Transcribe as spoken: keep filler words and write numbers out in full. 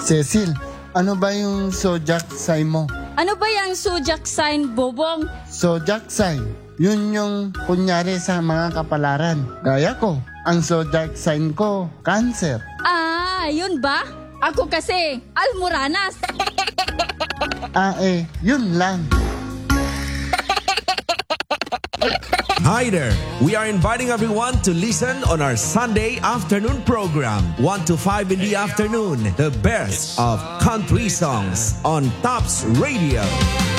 Cecil, ano ba yung zodiac sign mo? Ano ba yung zodiac sign, Bobong? Zodiac sign, yun yung kunyari sa mga kapalaran. Gaya ko, ang zodiac sign ko, Cancer. Ah, yun ba? Ako kasi, Almoranas. Ah eh, yun lang. Hi there! We are inviting everyone to listen on our Sunday afternoon program, one to five in the afternoon, the best of country songs on Tops Radio.